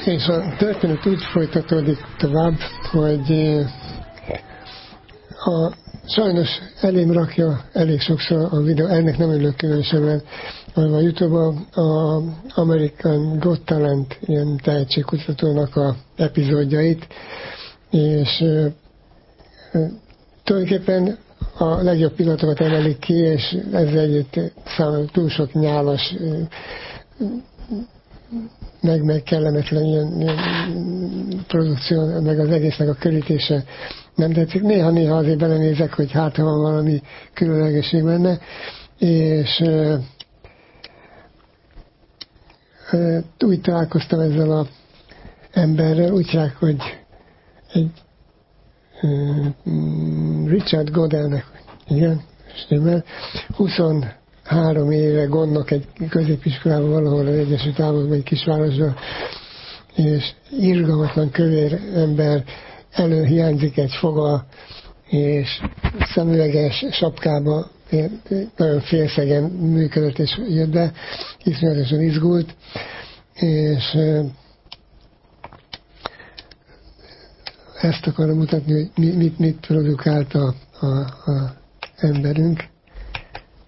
És a történet úgy folytatódik tovább, hogy sajnos elém rakja elég sokszor a videó, ennek nem örülök különösen, mert a YouTube-on a American Got Talent ilyen tehetségkutatónak a epizódjait, és tulajdonképpen a legjobb pillanatokat emelik ki, és ezzel együtt számomra túl sok nyálas, meg kellemetlen ilyen produkció, meg az egésznek a körítése nem tetszik. Néha azért belenézek, hogy hát ha van valami különlegesség benne, és úgy találkoztam ezzel az emberrel, úgy hívják, hogy egy Richard Goddardnek, igen, stimmel, 23 éve gondnok egy középiskolában valahol az Egyesült Államokban, egy kisvárosban, és irgalmatlan kövér ember, elő hiányzik egy foga, és szemüveges sapkába, nagyon félszegen működött, és jött be, iszonyatosan izgult, és ezt akarom mutatni, hogy mit produkált a emberünk.